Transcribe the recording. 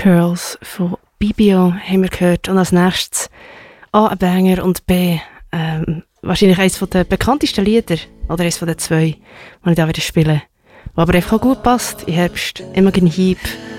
Girls von Bibio haben wir gehört. Und als nächstes A, ein Banger und B, wahrscheinlich eines der bekanntesten Lieder, oder eines der zwei, die ich da wieder spiele. Was aber einfach auch gut passt, im Herbst, Imogen Heap